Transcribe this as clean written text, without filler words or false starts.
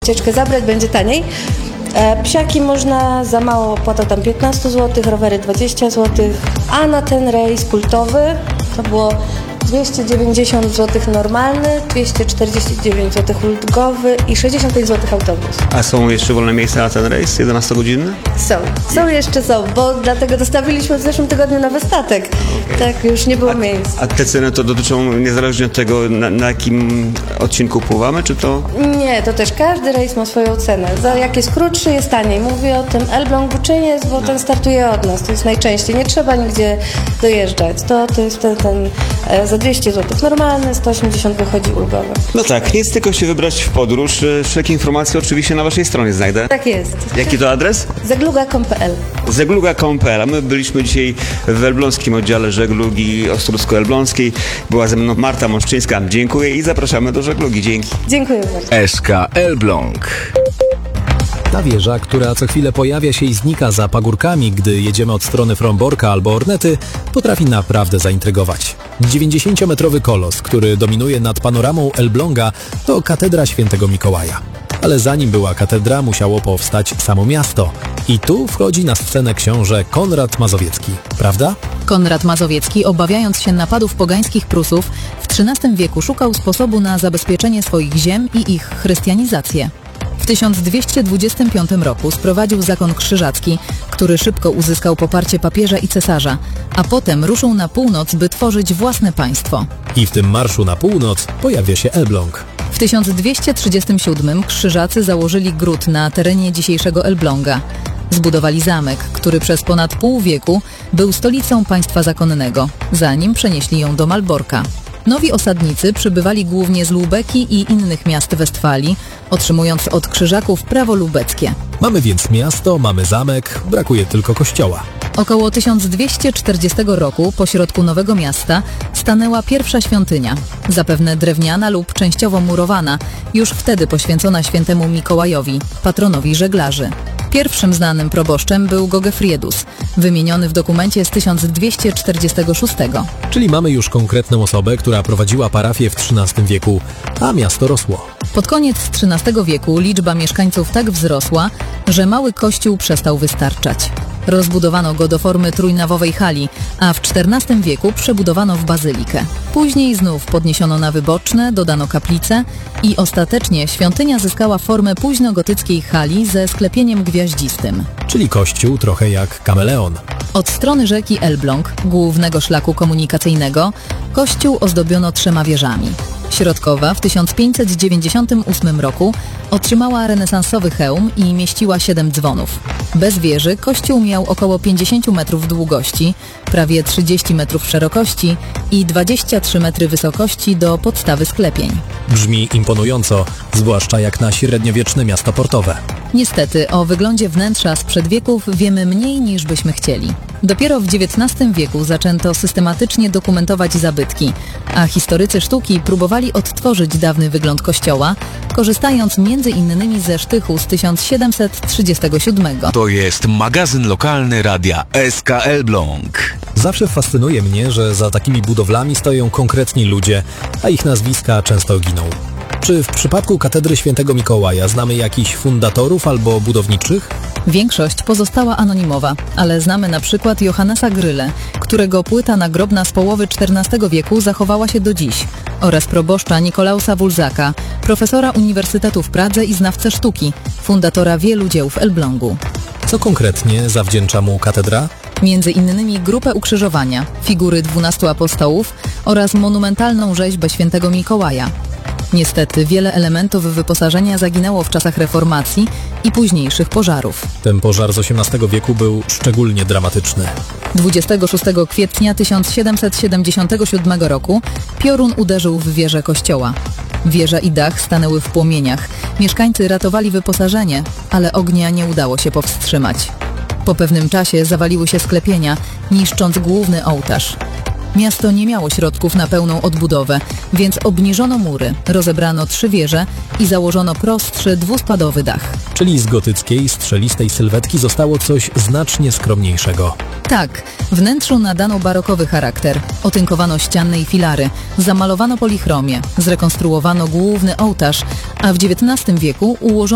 wycieczkę zabrać, będzie taniej. Psiaki można za mało, opłata tam 15 zł, rowery 20 zł, a na ten rejs kultowy to było 290 zł normalny, 249 zł ulgowy i 65 zł autobus. A są jeszcze wolne miejsca na ten rejs 11-godzinny? Są, bo dlatego dostawiliśmy w zeszłym tygodniu nowy statek. Tak, już nie było miejsc. A te ceny to dotyczą niezależnie od tego, na jakim odcinku pływamy, czy to? Nie, to też każdy rejs ma swoją cenę. Jak jest krótszy, jest taniej. Mówię o tym Elbląg Buczyniec, bo ten startuje od nas. To jest najczęściej. Nie trzeba nigdzie dojeżdżać. To jest ten za 200 zł normalny, 180 wychodzi ulgowy. No tak, nie jest tylko się wybrać w podróż. Wszelkie informacje oczywiście na waszej stronie znajdę. Tak jest. Jaki to adres? Zagluga.pl. Zagluga.pl. A my byliśmy dzisiaj w elbląskim oddziale żeglugi Ostrucko-Elbląskiej. Była ze mną Marta Moszczyńska. Dziękuję i zapraszamy do żeglugi. Dzięki. Dziękuję bardzo. SK Elbląg. Ta wieża, która co chwilę pojawia się i znika za pagórkami, gdy jedziemy od strony Fromborka albo Ornety, potrafi naprawdę zaintrygować. 90-metrowy kolos, który dominuje nad panoramą Elbląga, to katedra świętego Mikołaja. Ale zanim była katedra, musiało powstać samo miasto. I tu wchodzi na scenę książę Konrad Mazowiecki, prawda? Konrad Mazowiecki, obawiając się napadów pogańskich Prusów, w XIII wieku szukał sposobu na zabezpieczenie swoich ziem i ich chrystianizację. W 1225 roku sprowadził zakon krzyżacki, który szybko uzyskał poparcie papieża i cesarza, a potem ruszył na północ, by tworzyć własne państwo. I w tym marszu na północ pojawia się Elbląg. W 1237 krzyżacy założyli gród na terenie dzisiejszego Elbląga. Zbudowali zamek, który przez ponad pół wieku był stolicą państwa zakonnego, zanim przenieśli ją do Malborka. Nowi osadnicy przybywali głównie z Lubeki i innych miast Westfalii, otrzymując od krzyżaków prawo lubeckie. Mamy więc miasto, mamy zamek, brakuje tylko kościoła. Około 1240 roku pośrodku Nowego Miasta stanęła pierwsza świątynia, zapewne drewniana lub częściowo murowana, już wtedy poświęcona świętemu Mikołajowi, patronowi żeglarzy. Pierwszym znanym proboszczem był Gogefriedus, wymieniony w dokumencie z 1246. Czyli mamy już konkretną osobę, która prowadziła parafię w XIII wieku, a miasto rosło. Pod koniec XIII wieku liczba mieszkańców tak wzrosła, że mały kościół przestał wystarczać. Rozbudowano go do formy trójnawowej hali, a w XIV wieku przebudowano w bazylikę. Później znów podniesiono nawy boczne, dodano kaplice i ostatecznie świątynia zyskała formę późnogotyckiej hali ze sklepieniem gwiaździstym. Czyli kościół trochę jak kameleon. Od strony rzeki Elbląg, głównego szlaku komunikacyjnego, kościół ozdobiono 3 wieżami. Środkowa w 1598 roku otrzymała renesansowy hełm i mieściła 7 dzwonów. Bez wieży kościół miał około 50 metrów długości, prawie 30 metrów szerokości i 23 metry wysokości do podstawy sklepień. Brzmi imponująco, zwłaszcza jak na średniowieczne miasto portowe. Niestety o wyglądzie wnętrza sprzed wieków wiemy mniej niż byśmy chcieli. Dopiero w XIX wieku zaczęto systematycznie dokumentować zabytki, a historycy sztuki próbowali odtworzyć dawny wygląd kościoła, korzystając m.in. ze sztychu z 1737. To jest magazyn lokalny radia SK Elbląg. Zawsze fascynuje mnie, że za takimi budowlami stoją konkretni ludzie, a ich nazwiska często giną. Czy w przypadku katedry świętego Mikołaja znamy jakichś fundatorów albo budowniczych? Większość pozostała anonimowa, ale znamy na przykład Johannesa Gryle, którego płyta nagrobna z połowy XIV wieku zachowała się do dziś, oraz proboszcza Nikolausa Wulzaka, profesora Uniwersytetu w Pradze i znawcę sztuki, fundatora wielu dzieł w Elblągu. Co konkretnie zawdzięcza mu katedra? Między innymi grupę ukrzyżowania, figury 12 apostołów oraz monumentalną rzeźbę świętego Mikołaja. Niestety wiele elementów wyposażenia zaginęło w czasach reformacji i późniejszych pożarów. Ten pożar z XVIII wieku był szczególnie dramatyczny. 26 kwietnia 1777 roku piorun uderzył w wieżę kościoła. Wieża i dach stanęły w płomieniach. Mieszkańcy ratowali wyposażenie, ale ognia nie udało się powstrzymać. Po pewnym czasie zawaliły się sklepienia, niszcząc główny ołtarz. Miasto nie miało środków na pełną odbudowę, więc obniżono mury, rozebrano 3 wieże i założono prostszy dwuspadowy dach. Czyli z gotyckiej, strzelistej sylwetki zostało coś znacznie skromniejszego. Tak, wnętrzu nadano barokowy charakter. Otynkowano ścianne i filary, zamalowano polichromię, zrekonstruowano główny ołtarz, a w XIX wieku ułożono